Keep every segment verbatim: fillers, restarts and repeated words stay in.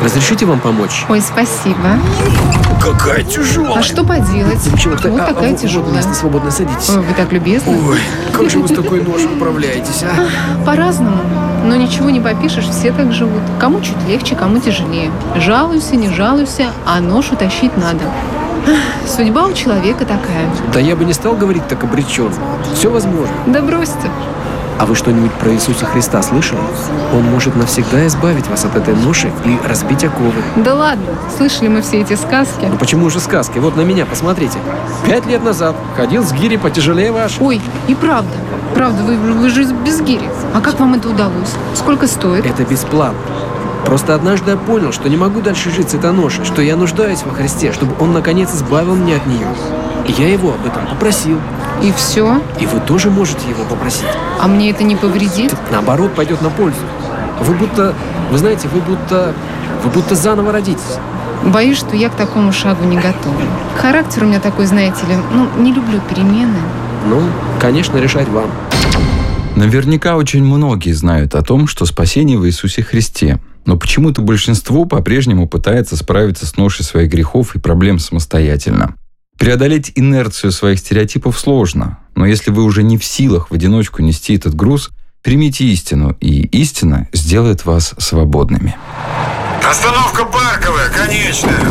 Разрешите вам помочь? Ой, спасибо. Какая тяжелая. А что поделать? Ничего, Вот а, такая а, вот тяжелая. место свободно, садитесь. Ой, вы так любезны. Ой, как же вы с такой ношей управляетесь, а? По-разному. Но ничего не попишешь, все так живут. Кому чуть легче, кому тяжелее. Жалуйся, не жалуйся, а ношу тащить надо. Судьба у человека такая. Да я бы не стал говорить так обреченно. Все возможно. Да брось-то. А вы что-нибудь про Иисуса Христа слышали? Он может навсегда избавить вас от этой ноши и разбить оковы. Да ладно, слышали мы все эти сказки. Ну почему же сказки? Вот на меня, посмотрите. Пять лет назад ходил с гири потяжелее ваш. Ой, и правда. Правда, вы, вы же без гири. А как вам это удалось? Сколько стоит? Это бесплатно. Просто однажды я понял, что не могу дальше жить с этой ношей, что я нуждаюсь во Христе, чтобы Он наконец избавил меня от нее. И я Его об этом попросил. И все? И вы тоже можете Его попросить. А мне это не повредит? Наоборот, пойдет на пользу. Вы будто, вы знаете, вы будто, вы будто заново родитесь. Боюсь, что я к такому шагу не готова. Характер у меня такой, знаете ли, ну, не люблю перемены. Ну, конечно, решать вам. Наверняка очень многие знают о том, что спасение в Иисусе Христе. Но почему-то большинство по-прежнему пытается справиться с ношей своих грехов и проблем самостоятельно. Преодолеть инерцию своих стереотипов сложно, но если вы уже не в силах в одиночку нести этот груз, примите истину, и истина сделает вас свободными. Остановка Парковая, конечная.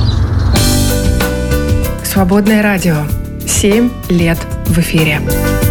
Свободное радио. Семь лет в эфире.